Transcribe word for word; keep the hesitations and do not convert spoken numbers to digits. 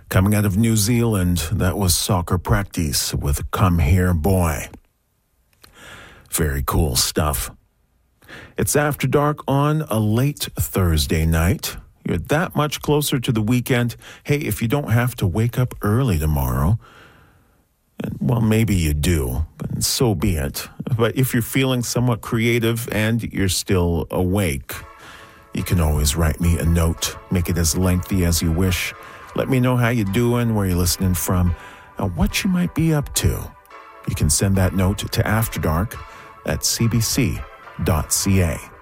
Coming out of New Zealand, that was Soccer Practice with Come Here Boy. Very cool stuff. It's After Dark on a late Thursday night. You're that much closer to the weekend. Hey, if you don't have to wake up early tomorrow, well, maybe you do, but so be it. But if you're feeling somewhat creative and you're still awake, you can always write me a note. Make it as lengthy as you wish. Let me know how you're doing, where you're listening from, and what you might be up to. You can send that note to After Dark at c b c dot c a.